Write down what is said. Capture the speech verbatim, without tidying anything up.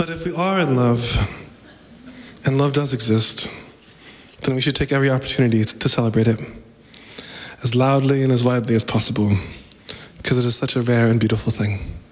But if we are in love, and love does exist, then we should take every opportunity to celebrate it as loudly and as widely as possible, because it is such a rare and beautiful thing.